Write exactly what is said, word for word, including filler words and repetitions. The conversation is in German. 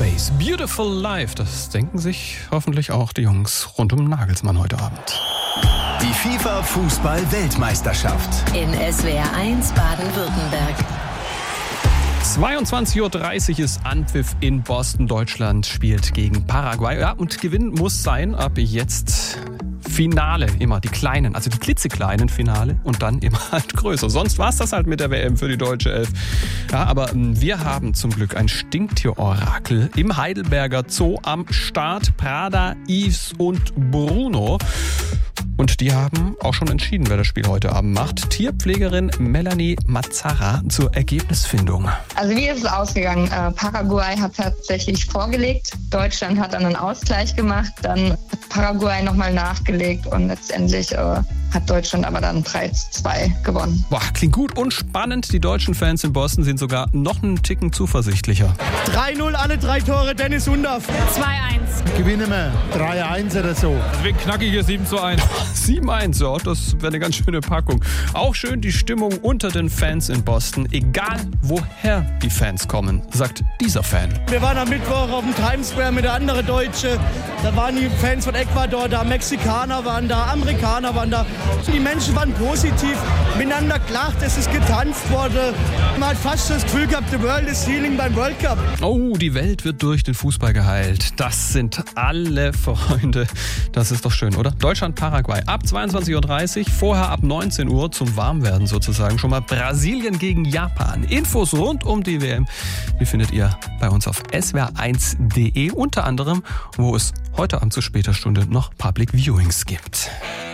Space, Beautiful Life. Das denken sich hoffentlich auch die Jungs rund um Nagelsmann heute Abend. Die FIFA-Fußball-Weltmeisterschaft. In S W R eins Baden-Württemberg. zweiundzwanzig Uhr dreißig ist Anpfiff in Boston. Deutschland spielt gegen Paraguay. Ja, und Gewinn muss sein. Ab jetzt Finale. Immer die kleinen, also die klitzekleinen Finale. Und dann immer halt größer. Sonst war es das halt mit der W M für die deutsche Elf. Ja, aber wir haben zum Glück ein Stinktier-Orakel im Heidelberger Zoo am Start. Prada, Yves und Bruno. Und die haben auch schon entschieden, wer das Spiel heute Abend macht. Tierpflegerin Melanie Mazzara zur Ergebnisfindung. Also wie ist es ausgegangen? Äh, Paraguay hat tatsächlich vorgelegt. Deutschland hat dann einen Ausgleich gemacht. Dann hat Paraguay nochmal nachgelegt und letztendlich äh, hat Deutschland aber dann drei zu zwei gewonnen. Boah, klingt gut und spannend. Die deutschen Fans in Boston sind sogar noch einen Ticken zuversichtlicher. drei null, alle drei Tore, Dennis Undaff. zwei eins. Gewinnen wir drei eins oder so. Deswegen knackige sieben zu eins. sieben eins, ja, das wäre eine ganz schöne Packung. Auch schön die Stimmung unter den Fans in Boston. Egal, woher die Fans kommen, sagt dieser Fan. Wir waren am Mittwoch auf dem Times Square mit der anderen Deutsche. Da waren die Fans von Ecuador da, Mexikaner waren da, Amerikaner waren da. Die Menschen waren positiv, miteinander gelacht, es ist getanzt worden. Man hat fast das Gefühl gehabt, the world is healing beim World Cup. Oh, die Welt wird durch den Fußball geheilt. Das sind alle Freunde. Das ist doch schön, oder? Deutschland, Paraguay ab zweiundzwanzig Uhr dreißig, vorher ab neunzehn Uhr zum Warmwerden sozusagen schon mal Brasilien gegen Japan. Infos rund um die W M, die findet ihr bei uns auf S W R eins punkt de, unter anderem, wo es heute Abend zu später Stunde noch Public Viewings gibt.